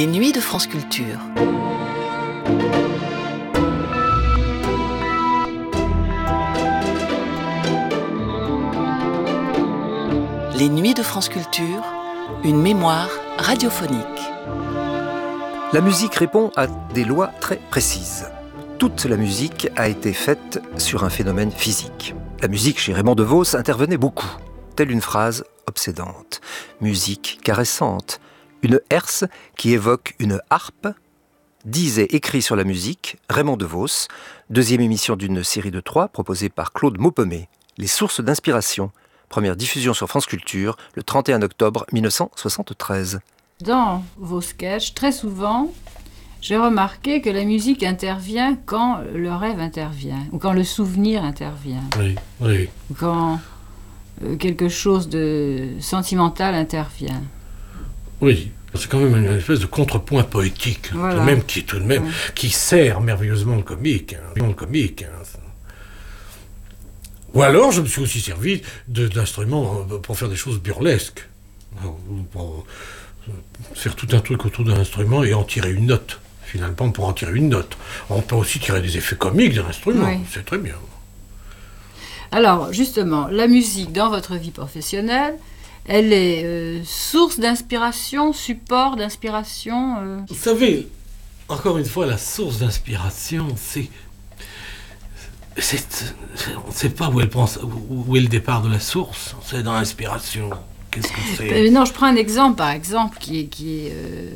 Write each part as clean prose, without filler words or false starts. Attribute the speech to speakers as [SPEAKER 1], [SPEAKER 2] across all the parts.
[SPEAKER 1] Les nuits de France Culture. Les nuits de France Culture, une mémoire radiophonique.
[SPEAKER 2] La musique répond à des lois très précises. Toute la musique a été faite sur un phénomène physique. La musique chez Raymond DeVos intervenait beaucoup, telle une phrase obsédante. Musique caressante, une herse qui évoque une harpe, disait écrit sur la musique Raymond DeVos, deuxième émission d'une série de 3 proposée par Claude Maupemet, Les sources d'inspiration, première diffusion sur France Culture le 31 octobre 1973.
[SPEAKER 3] Dans vos sketchs, très souvent, j'ai remarqué que la musique intervient quand le rêve intervient, ou quand le souvenir intervient.
[SPEAKER 4] Oui.
[SPEAKER 3] Ou quand quelque chose de sentimental intervient.
[SPEAKER 4] Oui, c'est quand même une espèce de contrepoint poétique,
[SPEAKER 3] Voilà.
[SPEAKER 4] Qui sert merveilleusement le comique. Ou alors, je me suis aussi servi d'instruments pour faire des choses burlesques. Pour faire tout un truc autour d'un instrument et en tirer une note. Finalement, pour en tirer une note. On peut aussi tirer des effets comiques d'un instrument,
[SPEAKER 3] Oui.
[SPEAKER 4] c'est très bien.
[SPEAKER 3] Alors, justement, la musique dans votre vie professionnelle, elle est source d'inspiration, support d'inspiration
[SPEAKER 4] Vous savez, encore une fois, la source d'inspiration, on ne sait pas où est le départ de la source, c'est dans l'inspiration. Qu'est-ce que c'est ?
[SPEAKER 3] Non, je prends un exemple, par exemple, qui est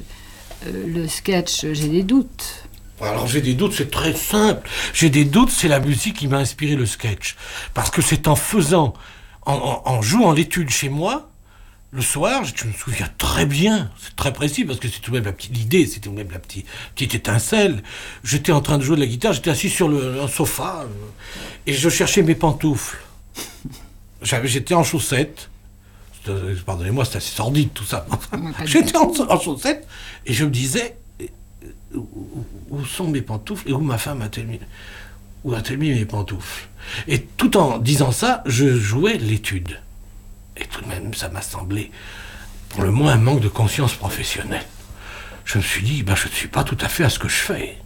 [SPEAKER 3] le sketch « J'ai des doutes ».
[SPEAKER 4] Alors j'ai des doutes, c'est très simple. J'ai des doutes, c'est la musique qui m'a inspiré le sketch. Parce que c'est en faisant, en jouant l'étude chez moi, le soir, je me souviens très bien, c'est très précis, parce que c'est tout de même l'idée, c'est tout de même la petite étincelle. J'étais en train de jouer de la guitare, j'étais assis sur un sofa, et je cherchais mes pantoufles. J'étais en chaussettes. Pardonnez-moi, c'est assez sordide tout ça. J'étais en chaussettes, et je me disais, où sont mes pantoufles et où ma femme où a-t-elle mis mes pantoufles? Et tout en disant ça, je jouais l'étude. Et tout de même, ça m'a semblé, pour le moins, un manque de conscience professionnelle. Je me suis dit, je ne suis pas tout à fait à ce que je fais.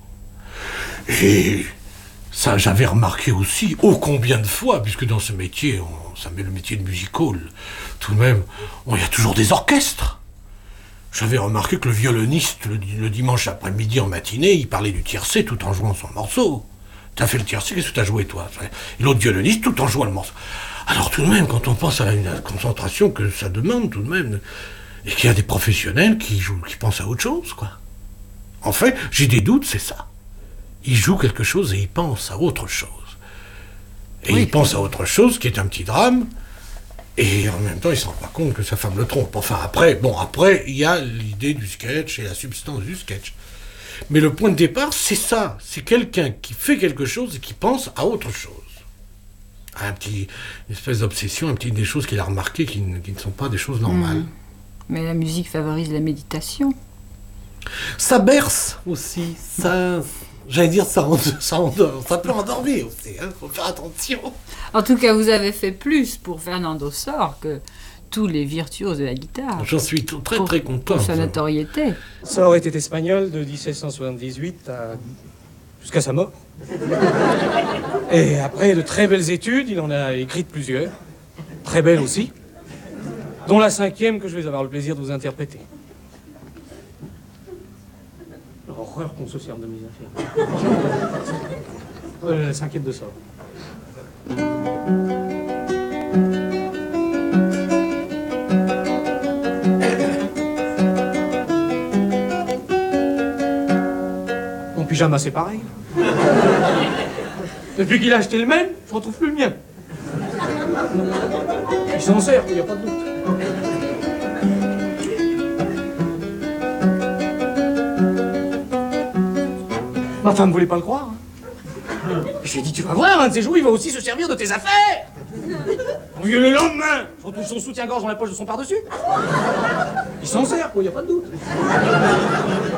[SPEAKER 4] Et ça, j'avais remarqué aussi, ô combien de fois, puisque dans ce métier, ça met le métier de music hall, tout de même, il y a toujours des orchestres. J'avais remarqué que le violoniste, le dimanche après-midi en matinée, il parlait du tiercé tout en jouant son morceau. T'as fait le tiercé, qu'est-ce que t'as joué toi? Et l'autre violoniste tout en jouant le morceau. Alors tout de même, quand on pense à la concentration que ça demande tout de même, et qu'il y a des professionnels qui pensent à autre chose, quoi. En fait, j'ai des doutes, c'est ça. Ils jouent quelque chose et ils pensent à autre chose. Et
[SPEAKER 3] oui,
[SPEAKER 4] ils pensent à autre chose qui est un petit drame. Et en même temps, il ne se rend pas compte que sa femme le trompe. Enfin, après, il y a l'idée du sketch et la substance du sketch. Mais le point de départ, c'est ça. C'est quelqu'un qui fait quelque chose et qui pense à autre chose. À une espèce d'obsession, des choses qu'il a remarquées qui ne sont pas des choses normales.
[SPEAKER 3] Mais la musique favorise la méditation.
[SPEAKER 4] Ça berce aussi. J'allais dire, ça endort. Ça peut endormir aussi. Faut faire attention.
[SPEAKER 3] En tout cas, vous avez fait plus pour Fernando Sor que tous les virtuoses de la guitare.
[SPEAKER 4] J'en suis très très content.
[SPEAKER 3] Pour sa notoriété.
[SPEAKER 5] Sor était espagnol de 1778 jusqu'à sa mort. Et après de très belles études, il en a écrit plusieurs, très belles aussi, dont la 5e que je vais avoir le plaisir de vous interpréter. Horreur qu'on se serve de mes affaires. La 5e de Sor. Mon pyjama, c'est pareil. Depuis qu'il a acheté le même, je retrouve plus le mien. Il s'en sert, il n'y a pas de doute. Ma femme voulait pas le croire. J'ai dit, tu vas voir, un de ces jours, il va aussi se servir de tes affaires. Le lendemain, je retrouve son soutien-gorge dans la poche de son par-dessus. Il s'en sert, il n'y a pas de doute.